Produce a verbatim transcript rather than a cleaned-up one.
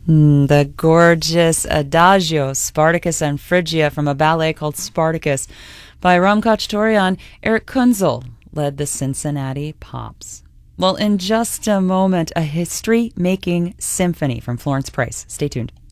Mm, the gorgeous Adagio, Spartacus and Phrygia, from a ballet called Spartacus by Ram Khachaturian. Eric Kunzel led the Cincinnati Pops. Well, in just a moment, a history-making symphony from Florence Price. Stay tuned.